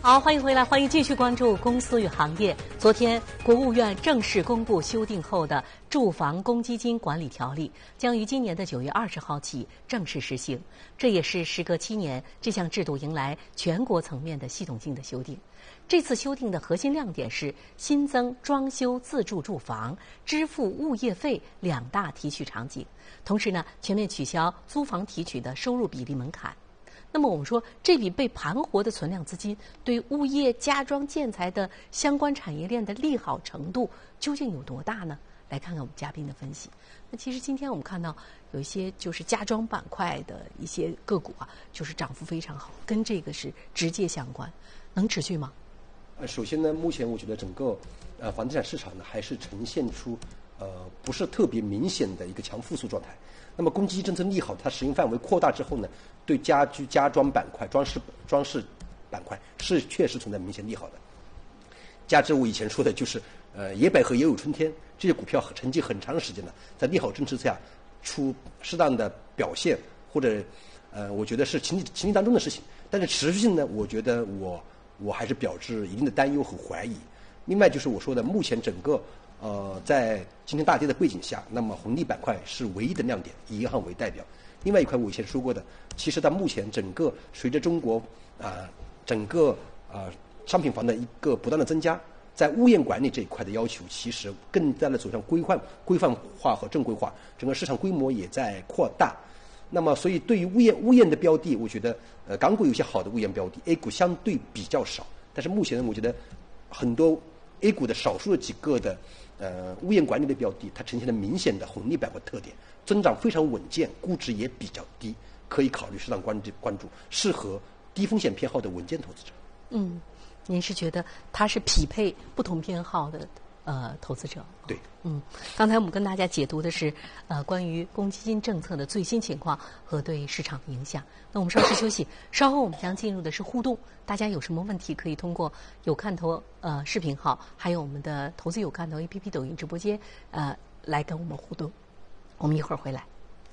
好，欢迎回来，欢迎继续关注公司与行业。昨天，国务院正式公布修订后的住房公积金管理条例，将于今年的9月20号起正式实行。这也是时隔7年，这项制度迎来全国层面的系统性的修订。这次修订的核心亮点是新增装修自住住房、支付物业费2大提取场景，同时呢，全面取消租房提取的收入比例门槛。那么我们说，这笔被盘活的存量资金对物业、家装、建材的相关产业链的利好程度究竟有多大呢？来看看我们嘉宾的分析。那其实今天我们看到有一些就是家装板块的一些个股啊，就是涨幅非常好，跟这个是直接相关，能持续吗？ 首先呢，目前我觉得整个房地产市场呢还是呈现出不是特别明显的一个强复苏状态。那么公积金政策利好，它使用范围扩大之后呢，对家居家装板块、装饰板块是确实存在明显利好的。加之我以前说的就是野百合也有春天，这些股票沉寂很长时间了，在利好政策下出适当的表现，或者我觉得是情理当中的事情。但是持续性呢，我觉得我还是表示一定的担忧和怀疑。另外就是我说的，目前整个在今天大跌的背景下，那么红利板块是唯一的亮点，以银行为代表。另外一块我以前说过的，其实到目前整个随着中国整个商品房的一个不断的增加，在物业管理这一块的要求其实更加的走向规范化和正规化，整个市场规模也在扩大。那么所以对于物业的标的，我觉得港股有些好的物业标的 A 股相对比较少，但是目前我觉得很多 A 股的少数的几个的物业管理的标的，它呈现了明显的红利板块特点，增长非常稳健，估值也比较低，可以考虑适当关注，适合低风险偏好的稳健投资者。 您是觉得它是匹配不同偏好的投资者？ 对。 刚才我们跟大家解读的是关于公积金政策的最新情况和对市场的影响。那我们稍事休息，稍后我们将进入的是互动。大家有什么问题可以通过有看头视频号，还有我们的投资有看头 APP 抖音直播间来跟我们互动。我们一会儿回来。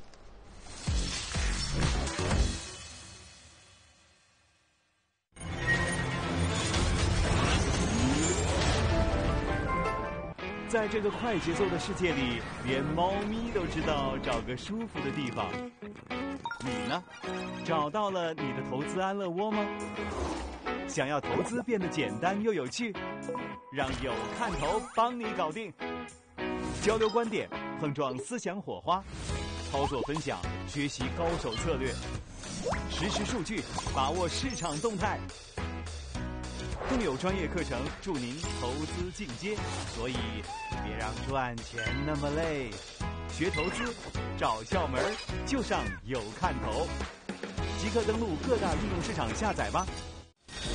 在这个快节奏的世界里，连猫咪都知道找个舒服的地方。你呢？找到了你的投资安乐窝吗？想要投资变得简单又有趣，让有看头帮你搞定。交流观点，碰撞思想火花，操作分享，学习高手策略，实时数据，把握市场动态。更有专业课程助您投资进阶，所以别让赚钱那么累。学投资找窍门就上有看头，即刻登录各大应用市场下载吧。